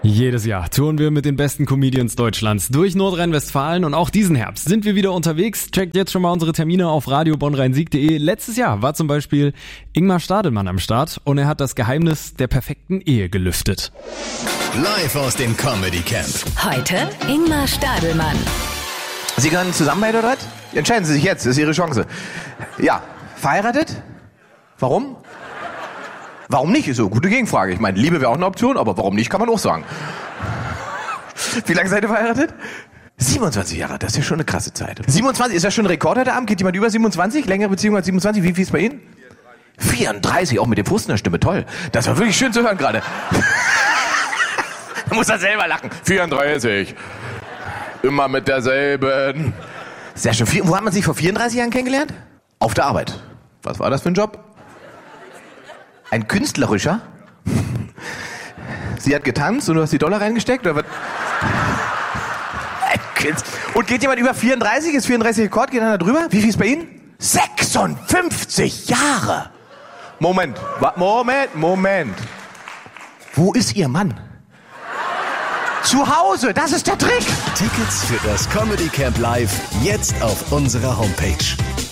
Jedes Jahr touren wir mit den besten Comedians Deutschlands durch Nordrhein-Westfalen und auch diesen Herbst sind wir wieder unterwegs. Checkt jetzt schon mal unsere Termine auf radiobonnrhein-sieg.de. Letztes Jahr war zum Beispiel Ingmar Stadelmann am Start und er hat das Geheimnis der perfekten Ehe gelüftet. Live aus dem Comedy Camp. Heute Ingmar Stadelmann. Sie gehören zusammen bei der Leute? Entscheiden Sie sich jetzt, das ist Ihre Chance. Ja, verheiratet? Warum? Warum nicht? Ist so eine gute Gegenfrage. Ich meine, Liebe wäre auch eine Option, aber warum nicht, kann man auch sagen. Wie lange seid ihr verheiratet? 27 Jahre, das ist ja schon eine krasse Zeit. 27, ist das schon ein Rekord heute Abend? Geht jemand über 27? Längere Beziehung als 27? Wie viel ist bei Ihnen? 34, auch mit dem Frust in der Stimme, toll. Das war wirklich schön zu hören gerade. Da muss er selber lachen. 34. Immer mit derselben. Sehr schön. Wo hat man sich vor 34 Jahren kennengelernt? Auf der Arbeit. Was war das für ein Job? Ein künstlerischer? Sie hat getanzt und du hast die Dollar reingesteckt? Oder was? Und geht jemand über 34? Ist 34 Rekord? Geht einer drüber? Wie viel ist bei Ihnen? 56 Jahre! Moment. Wo ist Ihr Mann? Zu Hause, das ist der Trick! Tickets für das Comedy Camp Live jetzt auf unserer Homepage.